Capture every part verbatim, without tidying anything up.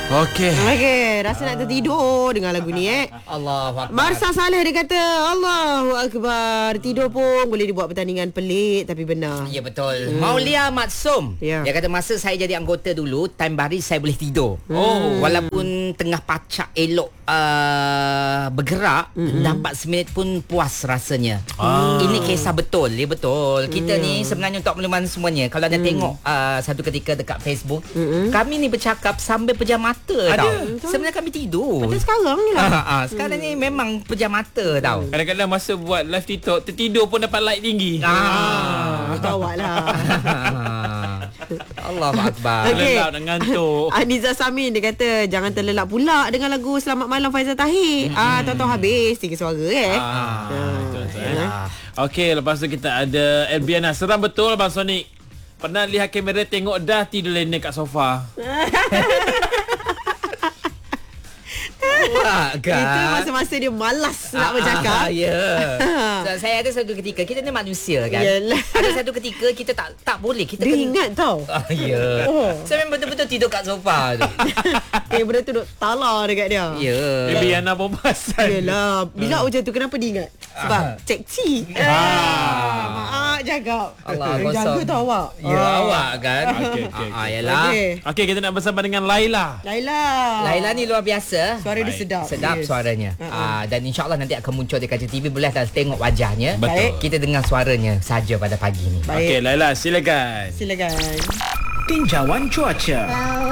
Okey. Okey, rasa nak tertidur dengan lagu ni eh. Allahu Akbar. Marsa Saleh dia kata, Allahu Akbar. Tidur pun boleh dibuat pertandingan pelik tapi benar. Ya betul. Hmm. Maulia Matsum. Ya. Dia kata masa saya jadi anggota dulu, time baris saya boleh tidur. Oh. Walaupun tengah pacak elok uh, bergerak, hmm. dapat seminit pun puas rasanya. Ah. Ini kisah betul. Ya betul. Kita Ya. ni sebenarnya untuk makluman semuanya, kalau anda hmm. tengok uh, satu ketika dekat Facebook, Hmm. kami ni bercakap sambil pejam mata. Ada. Tau. Sebenarnya kami tidur. Macam sekarang ni lah. Ha, ha, sekarang hmm. ni memang pejam mata tau. Kadang-kadang masa buat live TikTok, tertidur pun dapat like tinggi. Ah. Itu awak lah. Allahu Akbar. Okey. Lelap dan ngantuk. Aniza Samin dia kata jangan terlelap pula dengan lagu Selamat Malam Faizal Tahir. Ah, tahu-tahu habis tiga suara eh. Ah, betul, betul, eh. Ah. Okey, lepas tu kita ada Elbiana. Seram betul Abang Sonic. Pernah lihat kamera tengok dah tidur lena kat sofa. Wah, kan? Itu masa-masa dia malas nak bercakap. Ah, ya. So, saya ada satu ketika, kita ni manusia kan. Yalah. Ada satu ketika kita tak tak boleh kita Dia kena- ingat tau. Ah, ya. Oh. Saya memang betul-betul tidur kat sofa tu. Eh, benda tu duk tala dekat dia. Ya. Elbiana pun pasal. Yelah. Bila macam tu kenapa dia ingat? Sebab Ah. cek ci. Ah. Maaf cakap. Allah Eh, jaga kosong. tau awak. Ya, Ah. awak kan. Okey, okey, Ah, okey. yalah. Okey. Okey, kita nak bersama dengan Laila. Laila. Laila ni luar biasa. Suara dia Baik. sedap. Sedap Yes. suaranya. Uh-uh. Ah, dan insya-Allah nanti akan muncul di kaca T V, boleh dah tengok wajahnya. Betul. Kita dengar suaranya saja pada pagi ni. Baik. Okey, Laila silakan. Silakan. Tinjauan cuaca.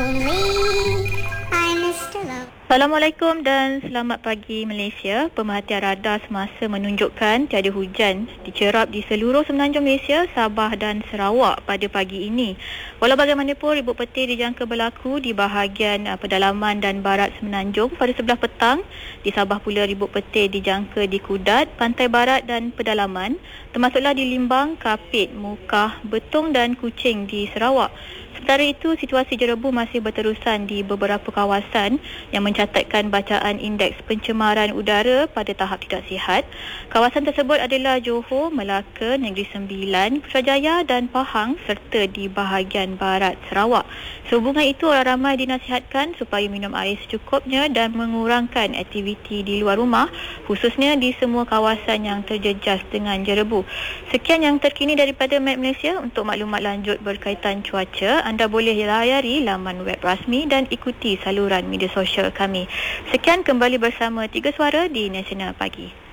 Assalamualaikum dan selamat pagi Malaysia. Pemerhatian radar semasa menunjukkan tiada hujan dicerap di seluruh semenanjung Malaysia, Sabah dan Sarawak pada pagi ini. Walau bagaimanapun, ribut petir dijangka berlaku di bahagian uh, pedalaman dan barat semenanjung pada sebelah petang. Di Sabah pula ribut petir dijangka di Kudat, pantai barat dan pedalaman, termasuklah di Limbang, Kapit, Mukah, Betong dan Kuching di Sarawak. Sementara itu, situasi jerebu masih berterusan di beberapa kawasan yang mencatatkan bacaan indeks pencemaran udara pada tahap tidak sihat. Kawasan tersebut adalah Johor, Melaka, Negeri Sembilan, Putrajaya dan Pahang serta di bahagian barat Sarawak. Sehubungan itu, orang ramai dinasihatkan supaya minum air secukupnya dan mengurangkan aktiviti di luar rumah, khususnya di semua kawasan yang terjejas dengan jerebu. Sekian yang terkini daripada Met Malaysia. Untuk maklumat lanjut berkaitan cuaca, anda boleh layari laman web rasmi dan ikuti saluran media sosial kami. Sekian, kembali bersama Tiga Suara di Nasional Pagi.